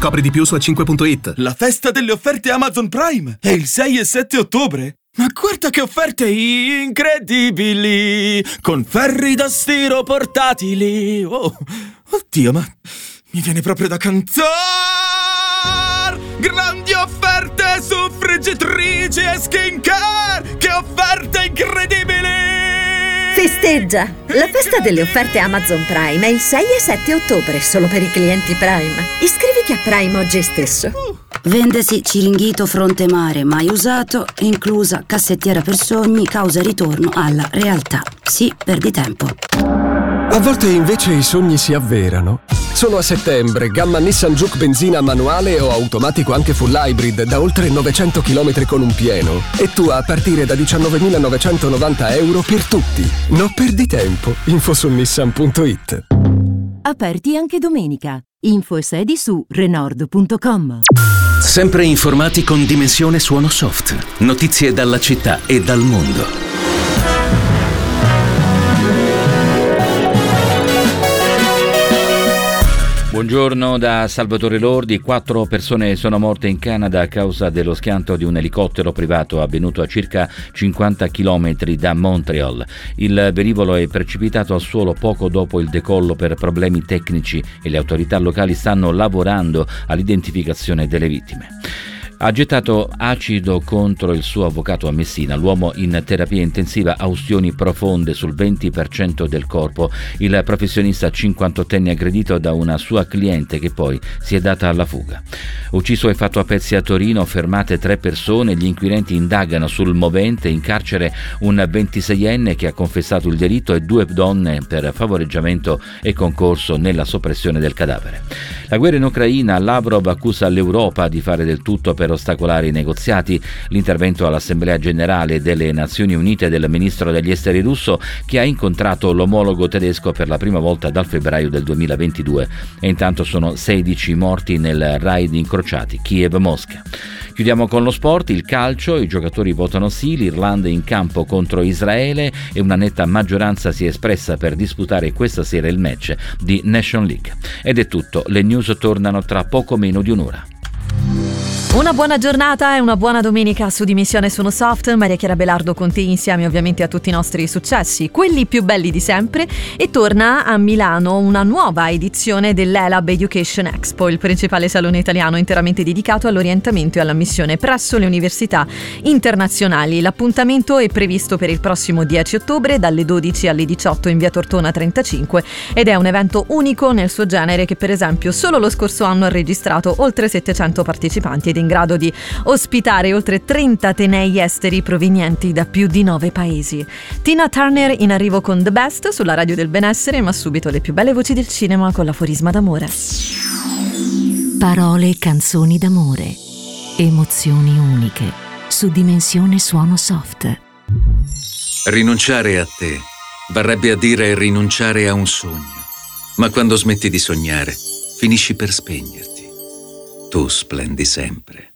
Scopri di più su A5.it. La festa delle offerte Amazon Prime è il 6 e 7 ottobre. Ma guarda che offerte incredibili! Con ferri da stiro portatili! Oh, oddio, ma mi viene proprio da cantare! Grandi offerte su friggitrici e skincare! Che offerte incredibili! Festeggia! La festa delle offerte Amazon Prime è il 6 e 7 ottobre, solo per i clienti Prime. Iscriviti a Prime oggi stesso. Vendesi Ciringhito Fronte Mare mai usato, inclusa cassettiera per sogni, causa ritorno alla realtà. Sì, perdi tempo. A volte invece i sogni si avverano. Solo a settembre, gamma Nissan Juke benzina manuale o automatico anche full hybrid da oltre 900 km con un pieno. E tu a partire da 19.990 euro per tutti. Non perdi tempo. Info su nissan.it. Aperti anche domenica. Info e sedi su Renault.com. Sempre informati con Dimensione Suono Soft. Notizie dalla città e dal mondo. Buongiorno da Salvatore Lordi. 4 persone sono morte in Canada a causa dello schianto di un elicottero privato avvenuto a circa 50 km da Montreal. Il velivolo è precipitato al suolo poco dopo il decollo per problemi tecnici e le autorità locali stanno lavorando all'identificazione delle vittime. Ha gettato acido contro il suo avvocato a Messina. L'uomo in terapia intensiva ha ustioni profonde sul 20% del corpo. Il professionista 58enne aggredito da una sua cliente che poi si è data alla fuga. Ucciso e fatto a pezzi a Torino, fermate 3 persone. Gli inquirenti indagano sul movente. In carcere un 26enne che ha confessato il delitto e 2 donne per favoreggiamento e concorso nella soppressione del cadavere. La guerra in Ucraina. Lavrov accusa l'Europa di fare del tutto per ostacolare i negoziati. L'intervento all'Assemblea Generale delle Nazioni Unite del ministro degli esteri russo, che ha incontrato l'omologo tedesco per la prima volta dal febbraio del 2022. E intanto sono 16 morti nel raid incrociati Kiev-Mosca. Chiudiamo con lo sport, il calcio. I giocatori votano sì, l'Irlanda in campo contro Israele e una netta maggioranza si è espressa per disputare questa sera il match di Nation League. Ed è tutto, le news tornano tra poco meno di un'ora. Una buona giornata e una buona domenica su Dimensione Suono Soft. Maria Chiara Belardo con te, insieme ovviamente a tutti i nostri successi, quelli più belli di sempre. E torna a Milano una nuova edizione dell'ELAB Education Expo, il principale salone italiano interamente dedicato all'orientamento e all'ammissione presso le università internazionali. L'appuntamento è previsto per il prossimo 10 ottobre dalle 12 alle 18 in via Tortona 35 ed è un evento unico nel suo genere che per esempio solo lo scorso anno ha registrato oltre 700 partecipanti ed in grado di ospitare oltre 30 atenei esteri provenienti da più di 9 paesi. Tina Turner in arrivo con The Best sulla Radio del Benessere, ma subito le più belle voci del cinema con l'Aforisma d'amore. Parole e canzoni d'amore. Emozioni uniche su Dimensione Suono Soft. Rinunciare a te varrebbe a dire rinunciare a un sogno. Ma quando smetti di sognare, finisci per spegnerti. Tu splendi sempre.